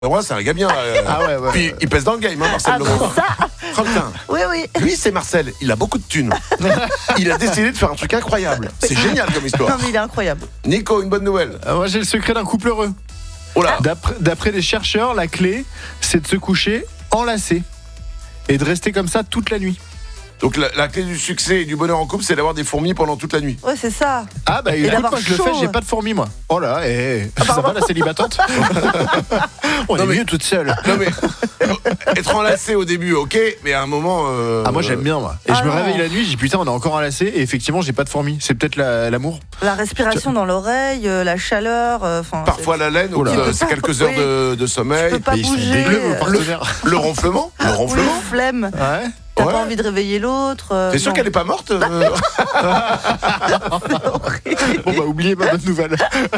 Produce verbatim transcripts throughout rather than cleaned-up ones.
Ouais, c'est un gars bien. Euh... Ah ouais, ouais. Puis il pèse dans le game, hein, Marcel Ah, Legrand. bon, ça Oh, putain. Oui, oui. Lui, c'est Marcel. Il a beaucoup de thunes. Il a décidé de faire un truc incroyable. C'est génial comme histoire. Non, mais il est incroyable. Nico, une bonne nouvelle. Euh, moi, j'ai le secret d'un couple heureux. Oh là. D'après, d'après les chercheurs, la clé, c'est de se coucher enlacé et de rester comme ça toute la nuit. Donc la, la clé du succès et du bonheur en couple, c'est d'avoir des fourmis pendant toute la nuit. Ouais, c'est ça. Ah bah Et écoute, d'avoir moi je le chaud. fais, j'ai pas de fourmis moi. Oh là, eh, ça va la célibatante. On Non, est mais- mieux toute seule. Non mais être enlacé au début, ok, mais à un moment. Euh... Ah moi j'aime bien moi. Et Ah je me non. réveille la nuit, je dis putain on est encore enlacé et effectivement j'ai pas de fourmis. C'est peut-être la- l'amour. La respiration dans l'oreille, euh, la chaleur. euh, enfin, Parfois la laine, Oh là. ou, euh, Tu peux c'est pas- quelques heures oui. de, de tu sommeil. peux pas Et ils sont bouger. dégueux vos euh, partenaires. Le ronflement, le Oui, ronflement. flemme. Ouais. T'as Ouais. pas envie de réveiller l'autre. euh, T'es sûr non. qu'elle est pas morte euh Bon bah oubliez ma bonne nouvelle.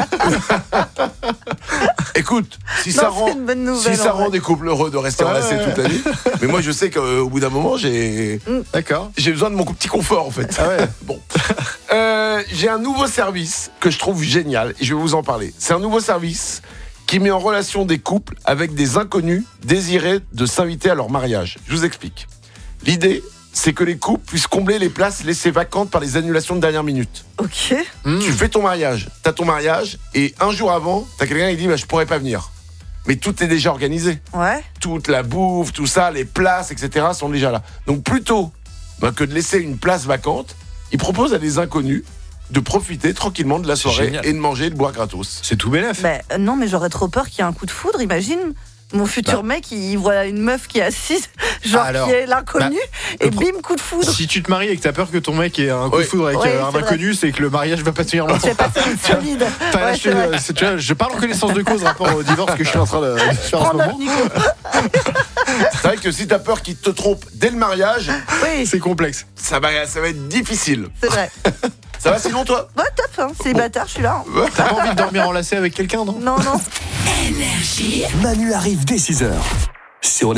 Écoute, si Non, ça c'est rend, une bonne si nouvelle, ça en rend vrai. des couples heureux de rester Ouais, enlacés ouais. toute la nuit, mais moi je sais qu'au bout d'un moment j'ai D'accord. j'ai besoin de mon petit confort en fait. Ah ouais. Bon, Euh, j'ai un nouveau service que je trouve génial et je vais vous en parler. C'est un nouveau service qui met en relation des couples avec des inconnus désirés de s'inviter à leur mariage. Je vous explique. L'idée, c'est que les couples puissent combler les places laissées vacantes par les annulations de dernière minute. Ok. Mmh. Tu fais ton mariage, t'as ton mariage, et un jour avant, t'as quelqu'un qui dit bah, je pourrais pas venir. Mais tout est déjà organisé. Ouais. Toute la bouffe, tout ça, les places, et cetera sont déjà là. Donc plutôt bah, que de laisser une place vacante, ils proposent à des inconnus de profiter tranquillement de la C'est soirée génial. et de manger et de boire gratos. C'est tout bénef. Bah, euh, non, mais j'aurais trop peur qu'il y ait un coup de foudre. Imagine mon futur mec, il voit une meuf qui est assise, genre Alors, qui est l'inconnu, le et pro- bim, coup de foudre. Si tu te maries et que t'as peur que ton mec ait un coup Oui. de foudre avec Oui, euh, un c'est vrai. inconnu, c'est que le mariage va pas tenir longtemps. C'est pas solide. Enfin, là, Ouais, je, c'est vrai. euh, c'est- tu vois, je parle en connaissance de cause rapport au divorce que je suis en train de, de faire en ce Prends note, moment. Nico. C'est vrai que si t'as peur qu'il te trompe dès le mariage, Oui, C'est complexe. ça va, ça va être difficile. c'est vrai. Ça va sinon toi Bah, top, hein. Célibataire, je suis là. hein. T'as pas envie de dormir enlacé avec quelqu'un, non? Non, non. Manu arrive dès six heures. Sur